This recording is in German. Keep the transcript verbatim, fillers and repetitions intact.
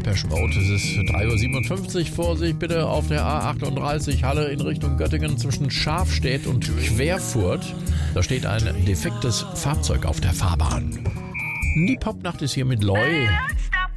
Depeche Mode. Es ist drei Uhr siebenundfünfzig. Vorsicht bitte auf der A achtunddreißig Halle in Richtung Göttingen zwischen Schafstedt und Querfurt. Da steht ein defektes Fahrzeug auf der Fahrbahn. Die Popnacht ist hier mit Loi.